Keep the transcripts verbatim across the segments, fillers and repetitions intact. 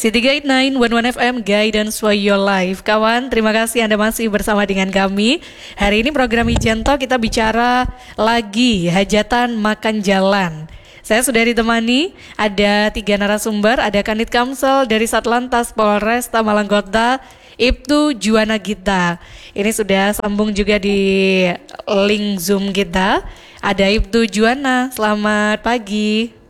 City Guide sembilan satu satu F M, Guidance for Your Life. Kawan, terima kasih Anda masih bersama dengan kami. Hari ini program Ijen Talk kita bicara lagi hajatan makan jalan. Saya sudah ditemani, ada tiga narasumber, ada Kanit Kamsel dari Satlantas Polres Malang Kota, Ibtu Juwana Gita. Ini sudah sambung juga di link Zoom kita. Ada Ibtu Juwana, selamat pagi.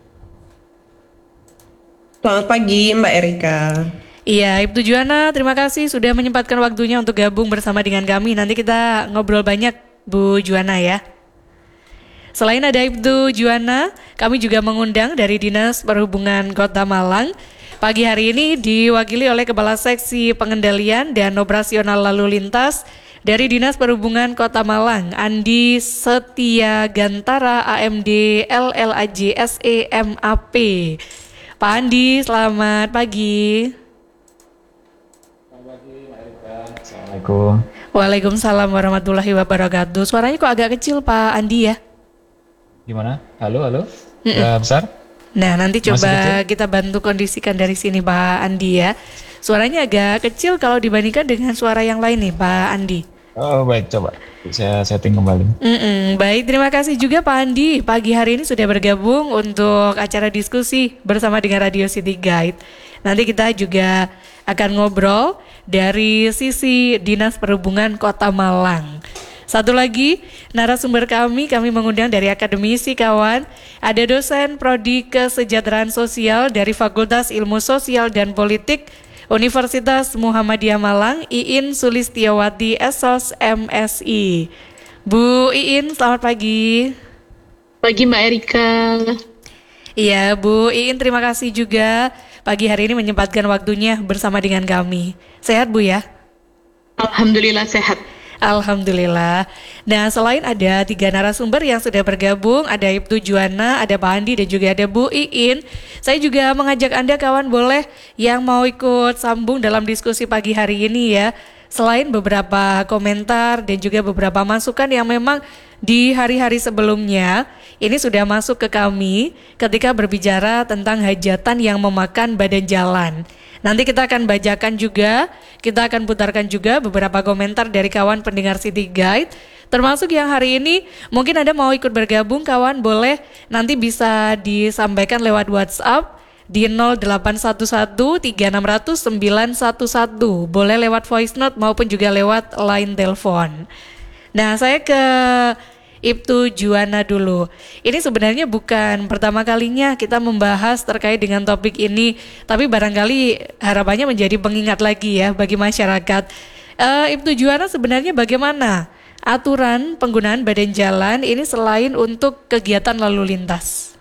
Selamat pagi Mbak Erika. Iya, Ibtu Juwana, terima kasih sudah menyempatkan waktunya untuk gabung bersama dengan kami. Nanti kita ngobrol banyak, Bu Juwana ya. Selain ada Ibtu Juwana, kami juga mengundang dari Dinas Perhubungan Kota Malang. Pagi hari ini diwakili oleh Kepala Seksi Pengendalian dan Operasional Lalu Lintas dari Dinas Perhubungan Kota Malang, Andi Setia Gantara, A M D L L A J S E M A P. Pak Andi, selamat pagi. Selamat pagi, Mbak Erika. Assalamualaikum. Waalaikumsalam warahmatullahi wabarakatuh. Suaranya kok agak kecil, Pak Andi ya? Gimana? Halo, halo? Udah besar? Nah, nanti coba kita bantu kondisikan dari sini, Pak Andi ya. Suaranya agak kecil kalau dibandingkan dengan suara yang lain nih, Pak Andi. Oh, baik, coba. Saya setting kembali. Mm-mm, baik, terima kasih juga Pak Andi. Pagi hari ini sudah bergabung untuk acara diskusi bersama dengan Radio City Guide. Nanti kita juga akan ngobrol dari sisi Dinas Perhubungan Kota Malang. Satu lagi narasumber kami, kami mengundang dari akademisi kawan. Ada dosen Prodi Kesejahteraan Sosial dari Fakultas Ilmu Sosial dan Politik Universitas Muhammadiyah Malang, Iin Sulistiawati S O S M S I. Bu Iin, selamat pagi. Pagi Mbak Erika. Iya, Bu Iin, terima kasih juga pagi hari ini menyempatkan waktunya bersama dengan kami. Sehat Bu ya? Alhamdulillah sehat. Alhamdulillah. Nah, selain ada tiga narasumber yang sudah bergabung, ada Ibtu Juwana, ada Pak Andi, dan juga ada Bu Iin. Saya juga mengajak Anda kawan boleh yang mau ikut sambung dalam diskusi pagi hari ini ya. Selain beberapa komentar dan juga beberapa masukan yang memang di hari-hari sebelumnya ini sudah masuk ke kami ketika berbicara tentang hajatan yang memakan badan jalan. Nanti kita akan bacakan juga, kita akan putarkan juga beberapa komentar dari kawan pendengar City Guide. Termasuk yang hari ini mungkin Anda mau ikut bergabung kawan, boleh nanti bisa disampaikan lewat WhatsApp di nol delapan satu satu tiga enam nol nol sembilan satu satu. Boleh lewat voice note maupun juga lewat line telepon. Nah, saya ke Ibtu Juwana dulu. Ini sebenarnya bukan pertama kalinya kita membahas terkait dengan topik ini, tapi barangkali harapannya menjadi pengingat lagi ya bagi masyarakat. Uh, Ibtu Juwana, sebenarnya bagaimana aturan penggunaan badan jalan ini selain untuk kegiatan lalu lintas?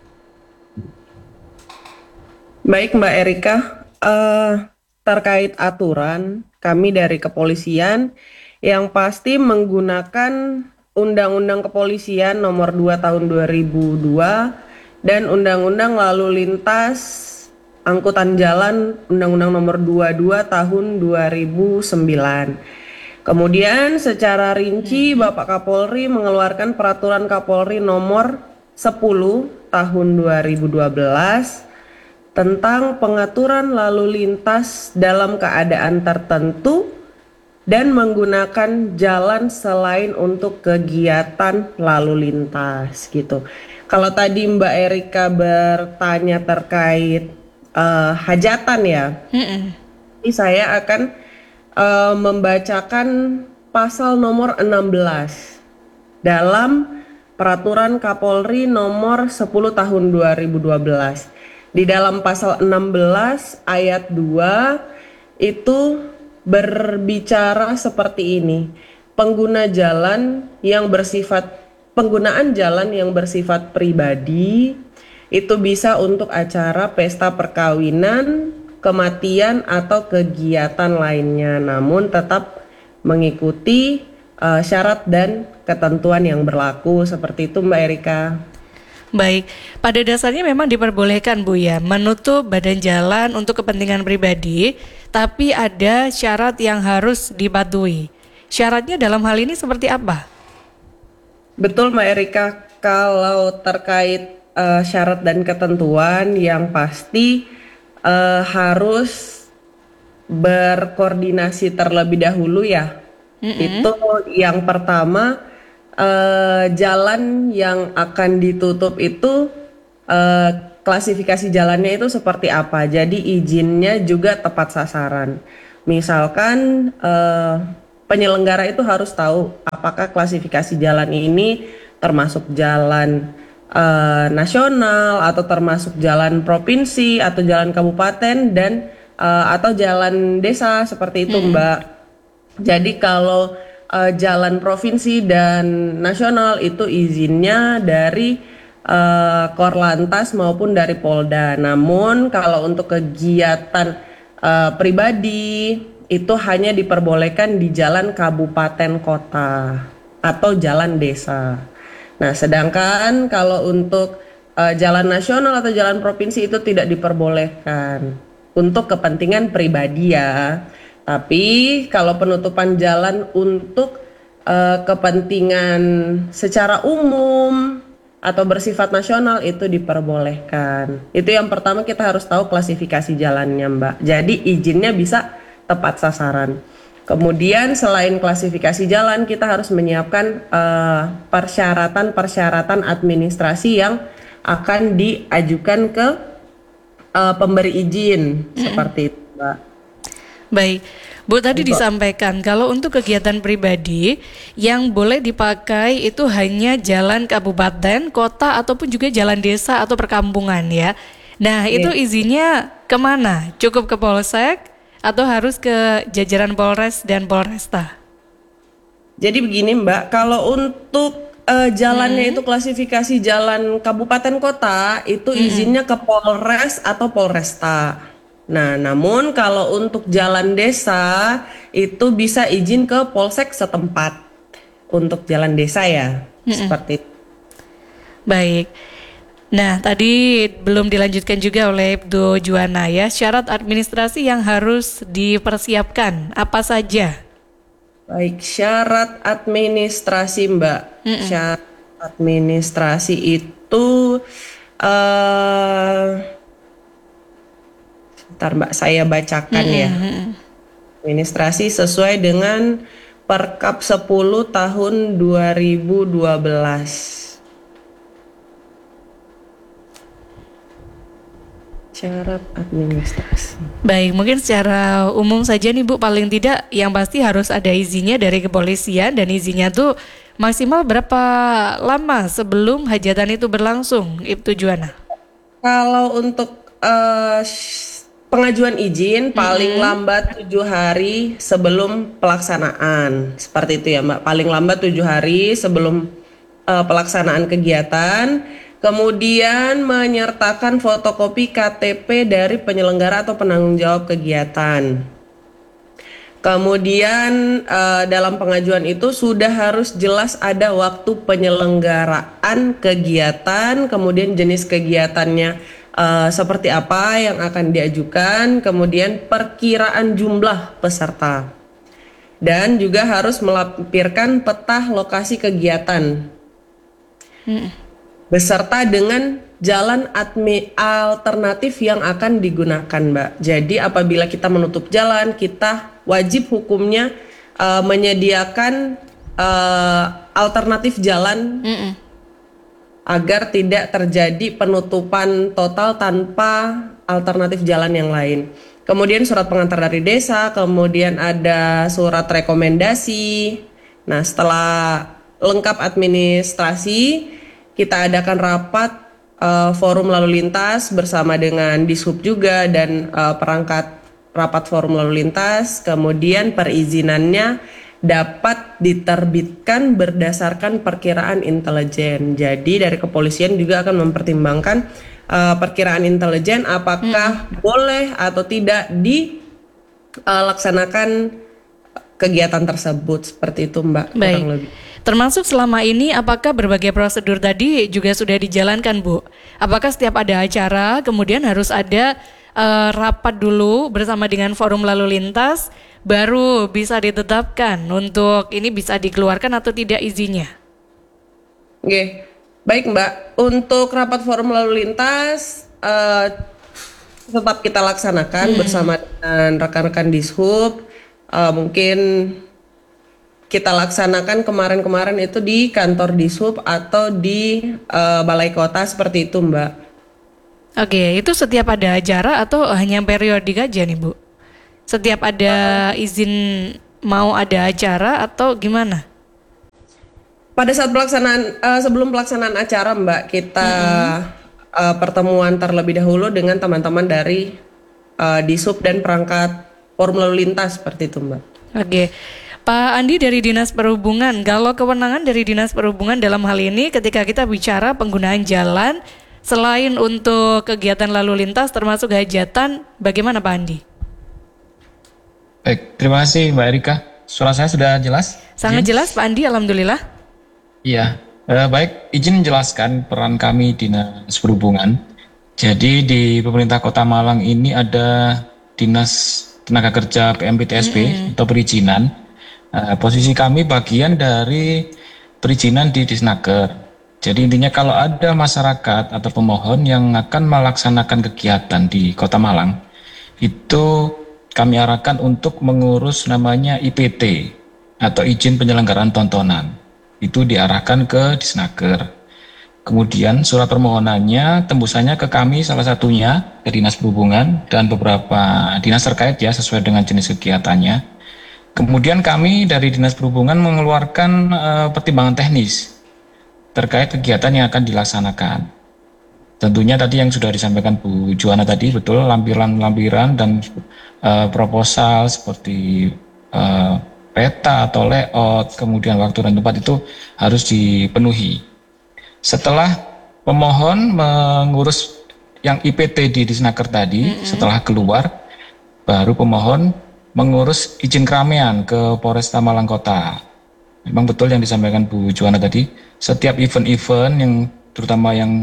Baik Mbak Erika, uh, terkait aturan kami dari kepolisian yang pasti menggunakan Undang-Undang Kepolisian Nomor dua Tahun dua ribu dua dan Undang-Undang Lalu Lintas Angkutan Jalan Undang-Undang Nomor dua puluh dua Tahun dua ribu sembilan. Kemudian secara rinci Bapak Kapolri mengeluarkan Peraturan Kapolri Nomor sepuluh Tahun dua ribu dua belas tentang pengaturan lalu lintas dalam keadaan tertentu dan menggunakan jalan selain untuk kegiatan lalu lintas gitu. Kalau tadi Mbak Erika bertanya terkait uh, hajatan ya, mm-mm. ini saya akan uh, membacakan pasal nomor enam belas dalam Peraturan Kapolri nomor sepuluh tahun dua ribu dua belas. Di dalam pasal enam belas ayat dua itu berbicara seperti ini. Pengguna jalan yang bersifat penggunaan jalan yang bersifat pribadi itu bisa untuk acara pesta perkawinan, kematian atau kegiatan lainnya, namun tetap mengikuti uh, syarat dan ketentuan yang berlaku. Seperti itu Mbak Erika. Baik, pada dasarnya memang diperbolehkan Bu ya menutup badan jalan untuk kepentingan pribadi, tapi ada syarat yang harus dipatuhi. Syaratnya dalam hal ini seperti apa? Betul Mbak Erika, kalau terkait uh, syarat dan ketentuan yang pasti uh, harus berkoordinasi terlebih dahulu ya. Itu yang pertama, eh, jalan yang akan ditutup itu eh, klasifikasi jalannya itu seperti apa. Jadi izinnya juga tepat sasaran. Misalkan eh, penyelenggara itu harus tahu apakah klasifikasi jalan ini termasuk jalan eh, nasional atau termasuk jalan provinsi atau jalan kabupaten dan eh, atau jalan desa seperti itu, Mbak. Jadi kalau eh, jalan provinsi dan nasional itu izinnya dari eh, Korlantas maupun dari Polda. Namun kalau untuk kegiatan eh, pribadi itu hanya diperbolehkan di jalan kabupaten kota atau jalan desa. Nah, sedangkan kalau untuk eh, jalan nasional atau jalan provinsi itu tidak diperbolehkan untuk kepentingan pribadi ya. Tapi kalau penutupan jalan untuk eh, kepentingan secara umum atau bersifat nasional itu diperbolehkan. Itu yang pertama, kita harus tahu klasifikasi jalannya, Mbak. Jadi izinnya bisa tepat sasaran. Kemudian selain klasifikasi jalan, kita harus menyiapkan eh, persyaratan-persyaratan administrasi yang akan diajukan ke eh, pemberi izin seperti itu, Mbak. Baik, Bu, tadi disampaikan kalau untuk kegiatan pribadi yang boleh dipakai itu hanya jalan kabupaten, kota, ataupun juga jalan desa atau perkampungan ya. Nah, itu izinnya kemana? Cukup ke Polsek atau harus ke jajaran Polres dan Polresta? Jadi begini, Mbak, kalau untuk eh, jalannya itu klasifikasi jalan kabupaten kota itu izinnya ke Polres atau Polresta. Nah, namun kalau untuk jalan desa itu bisa izin ke Polsek setempat untuk jalan desa ya, seperti itu. Baik. Nah, tadi belum dilanjutkan juga oleh Ibtu Juwana ya, syarat administrasi yang harus dipersiapkan apa saja? Baik, syarat administrasi, Mbak. Syarat administrasi itu eh Bentar, Mbak, saya bacakan ya. Administrasi sesuai dengan Perkap sepuluh tahun dua ribu dua belas. Syarat administrasi. Baik, mungkin secara umum saja nih Bu, paling tidak yang pasti harus ada izinnya dari kepolisian dan izinnya tuh maksimal berapa lama sebelum hajatan itu berlangsung, Ibtu Juwana? Kalau untuk uh, pengajuan izin paling mm-hmm. lambat tujuh hari sebelum pelaksanaan, seperti itu ya, Mbak. Paling lambat tujuh hari sebelum uh, pelaksanaan kegiatan. Kemudian menyertakan fotokopi K T P dari penyelenggara atau penanggung jawab kegiatan. Kemudian uh, dalam pengajuan itu sudah harus jelas ada waktu penyelenggaraan kegiatan, kemudian jenis kegiatannya Uh, seperti apa yang akan diajukan, kemudian perkiraan jumlah peserta, dan juga harus melampirkan peta lokasi kegiatan hmm. beserta dengan jalan admi alternatif yang akan digunakan, Mbak. Jadi apabila kita menutup jalan, kita wajib hukumnya uh, menyediakan uh, alternatif jalan hmm. agar tidak terjadi penutupan total tanpa alternatif jalan yang lain. Kemudian surat pengantar dari desa, kemudian ada surat rekomendasi. Nah, setelah lengkap administrasi, kita adakan rapat uh, forum lalu lintas bersama dengan Dishub juga dan uh, perangkat rapat forum lalu lintas. Kemudian perizinannya dapat diterbitkan berdasarkan perkiraan intelijen. Jadi dari kepolisian juga akan mempertimbangkan uh, perkiraan intelijen apakah hmm. boleh atau tidak dilaksanakan uh, kegiatan tersebut, seperti itu, Mbak. Baik. Kurang lebih. Termasuk selama ini apakah berbagai prosedur tadi juga sudah dijalankan, Bu? Apakah setiap ada acara kemudian harus ada uh, rapat dulu bersama dengan forum lalu lintas baru bisa ditetapkan untuk ini bisa dikeluarkan atau tidak izinnya? Oke, baik, Mbak. Untuk rapat forum lalu lintas, uh, tetap kita laksanakan bersama dengan rekan-rekan Dishub. Uh, mungkin kita laksanakan kemarin-kemarin itu di kantor Dishub atau di uh, balai kota seperti itu, Mbak. Oke, itu setiap ada acara atau hanya periodik aja nih, Bu? Setiap ada izin mau ada acara atau gimana? Pada saat pelaksanaan uh, sebelum pelaksanaan acara, Mbak, kita uh, pertemuan terlebih dahulu dengan teman-teman dari uh, Dishub dan perangkat forum lalu lintas seperti itu, Mbak. Oke. Pak Andi dari Dinas Perhubungan, kalau kewenangan dari Dinas Perhubungan dalam hal ini ketika kita bicara penggunaan jalan selain untuk kegiatan lalu lintas termasuk hajatan, bagaimana Pak Andi? Baik, terima kasih Mbak Erika. Suara saya sudah jelas? Sangat Izin? jelas Pak Andi, alhamdulillah. Iya, eh, baik, izin menjelaskan peran kami Dinas Perhubungan. Jadi di pemerintah Kota Malang ini ada Dinas Tenaga Kerja P M P T S B mm-hmm. atau perizinan. Uh, posisi kami bagian dari perizinan di Disnaker. Jadi intinya kalau ada masyarakat atau pemohon yang akan melaksanakan kegiatan di Kota Malang, itu kami arahkan untuk mengurus namanya I P T atau izin penyelenggaraan tontonan. Itu diarahkan ke Disnaker. Kemudian surat permohonannya tembusannya ke kami salah satunya ke Dinas Perhubungan dan beberapa dinas terkait ya sesuai dengan jenis kegiatannya. Kemudian kami dari Dinas Perhubungan mengeluarkan uh, pertimbangan teknis terkait kegiatan yang akan dilaksanakan. Tentunya tadi yang sudah disampaikan Bu Juwana tadi betul, lampiran-lampiran dan uh, proposal seperti uh, peta atau layout, kemudian waktu dan tempat itu harus dipenuhi. Setelah pemohon mengurus yang I P T di Disnaker tadi, mm-hmm. setelah keluar, baru pemohon mengurus izin keramaian ke Polresta Malang Kota. Memang betul yang disampaikan Bu Juwana tadi, setiap event-event yang terutama yang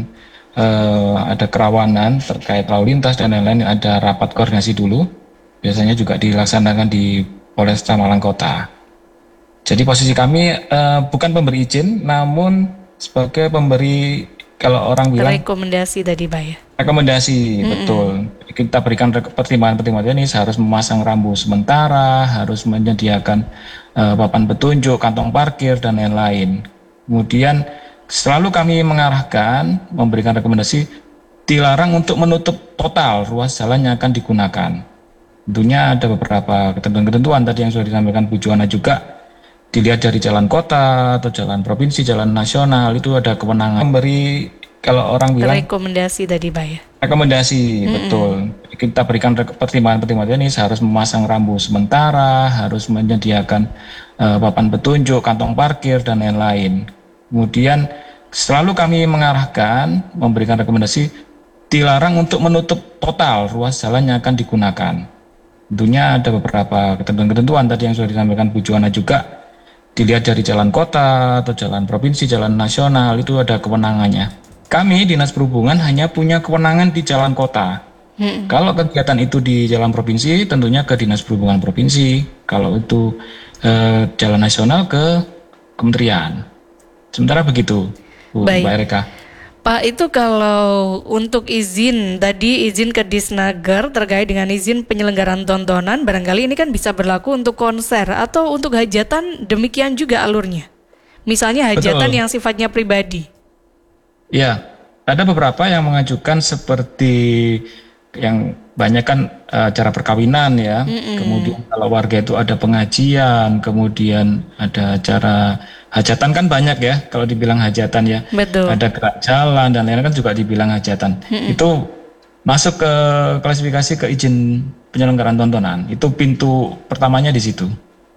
uh, ada kerawanan terkait lalu lintas dan lain-lain ada rapat koordinasi dulu. Biasanya juga dilaksanakan di Polresta Malang Kota. Jadi posisi kami uh, bukan pemberi izin, namun sebagai pemberi, kalau orang bilang rekomendasi tadi Pak ya. Rekomendasi, mm-hmm. betul. Kita berikan pertimbangan-pertimbangan ini harus memasang rambu sementara, harus menyediakan uh, papan petunjuk, kantong parkir, dan lain-lain. Kemudian selalu kami mengarahkan, memberikan rekomendasi, dilarang untuk menutup total ruas jalan yang akan digunakan. Tentunya ada beberapa ketentuan-ketentuan tadi yang sudah disampaikan Bu Juwana juga, dilihat dari jalan kota atau jalan provinsi, jalan nasional, itu ada kewenangan memberi. Kalau orang bilang rekomendasi tadi Pak ya. Rekomendasi, mm-hmm. betul. Kita berikan pertimbangan-pertimbangan ini harus memasang rambu sementara, harus menyediakan uh, papan petunjuk, kantong parkir, dan lain-lain. Kemudian selalu kami mengarahkan, memberikan rekomendasi, dilarang untuk menutup total ruas jalan yang akan digunakan. Tentunya ada beberapa ketentuan-ketentuan tadi yang sudah disampaikan Bu Juwana juga, dilihat dari jalan kota atau jalan provinsi, jalan nasional, itu ada kewenangannya. Kami Dinas Perhubungan hanya punya kewenangan di jalan kota. Hmm. Kalau kegiatan itu di jalan provinsi, tentunya ke Dinas Perhubungan Provinsi. Kalau itu eh, jalan nasional ke kementerian. Sementara begitu, Bu Mbak Erika. Pak, itu kalau untuk izin, tadi izin ke Disnaker terkait dengan izin penyelenggaraan tontonan, barangkali ini kan bisa berlaku untuk konser atau untuk hajatan, demikian juga alurnya. Misalnya hajatan Betul. Yang sifatnya pribadi. Ya, ada beberapa yang mengajukan seperti yang banyak kan uh, acara perkawinan ya. Mm-mm. Kemudian kalau warga itu ada pengajian, kemudian ada acara hajatan kan banyak ya. Kalau dibilang hajatan ya, Betul. Ada gerak jalan dan lain-lain kan juga dibilang hajatan. Mm-mm. Itu masuk ke klasifikasi ke izin penyelenggaraan tontonan. Itu pintu pertamanya di situ.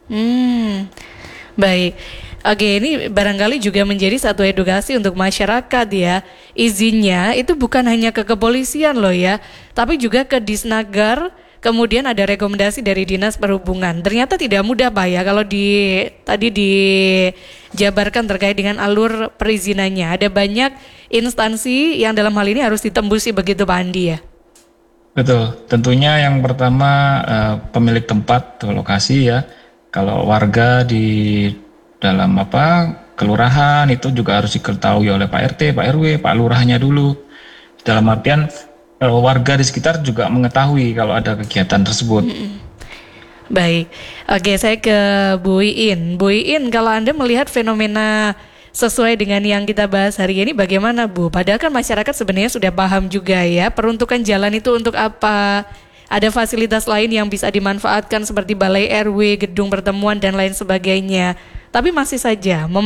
Hmm, baik. Oke, ini barangkali juga menjadi satu edukasi untuk masyarakat ya. Izinnya itu bukan hanya ke kepolisian loh ya, tapi juga ke Disnaker. Kemudian ada rekomendasi dari Dinas Perhubungan. Ternyata tidak mudah Pak ya kalau di tadi dijabarkan terkait dengan alur perizinannya. Ada banyak instansi yang dalam hal ini harus ditembusi begitu Pak Andi ya. Betul. Tentunya yang pertama uh, pemilik tempat atau lokasi ya. Kalau warga di dalam apa kelurahan itu juga harus diketahui oleh Pak R T, Pak R W, Pak Lurahnya dulu. Dalam artian eh, warga di sekitar juga mengetahui kalau ada kegiatan tersebut. Baik, oke saya ke Bu Iin. Bu Iin, kalau Anda melihat fenomena sesuai dengan yang kita bahas hari ini bagaimana Bu? Padahal kan masyarakat sebenarnya sudah paham juga ya, peruntukan jalan itu untuk apa? Ada fasilitas lain yang bisa dimanfaatkan seperti balai R W, gedung pertemuan dan lain sebagainya. Tapi masih saja